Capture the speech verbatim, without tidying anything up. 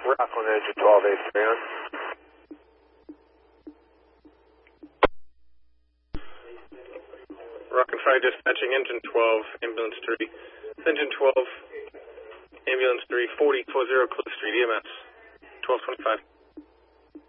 Rockland engine twelve eight three on. Rockland five dispatching engine twelve, ambulance three. Engine twelve, ambulance three, forty, close zero, close street, E M S, twelve twenty-five.